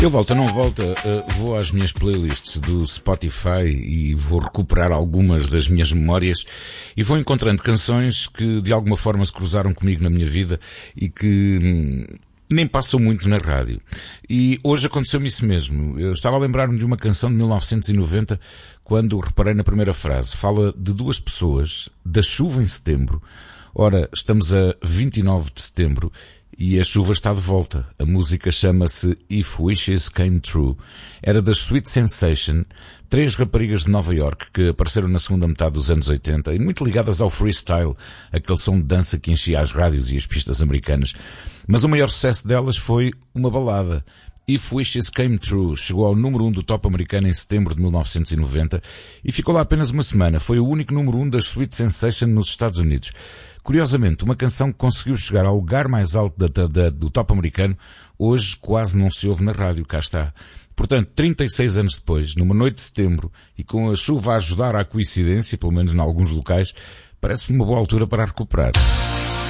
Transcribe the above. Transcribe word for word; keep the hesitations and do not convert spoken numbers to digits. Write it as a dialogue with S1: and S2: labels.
S1: Eu volto, não volta, uh, vou às minhas playlists do Spotify e vou recuperar algumas das minhas memórias e vou encontrando canções que de alguma forma se cruzaram comigo na minha vida e que hum, nem passam muito na rádio. E hoje aconteceu-me isso mesmo. Eu estava a lembrar-me de uma canção de mil novecentos e noventa quando reparei na primeira frase. Fala de duas pessoas, da chuva em setembro. Ora, estamos a vinte e nove de setembro e a chuva está de volta. A música chama-se If Wishes Came True. Era das Sweet Sensation, três raparigas de Nova York que apareceram na segunda metade dos anos oitenta e muito ligadas ao freestyle, aquele som de dança que enchia as rádios e as pistas americanas. Mas o maior sucesso delas foi uma balada. If Wishes Came True chegou ao número um do top americano em setembro de mil novecentos e noventa e ficou lá apenas uma semana. Foi o único número um das Sweet Sensation nos Estados Unidos. Curiosamente, uma canção que conseguiu chegar ao lugar mais alto da, da, da, do top americano, hoje quase não se ouve na rádio, cá está. Portanto, trinta e seis anos depois, numa noite de setembro, e com a chuva a ajudar à coincidência, pelo menos em alguns locais, parece-me uma boa altura para recuperar.